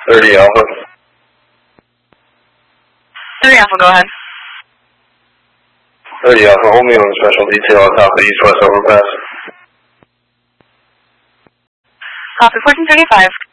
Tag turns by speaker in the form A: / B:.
A: 30 Alpha.
B: 30 Alpha, go ahead.
A: 30 Alpha, hold me on special detail on top of the east-west overpass.
B: Copy, 1435,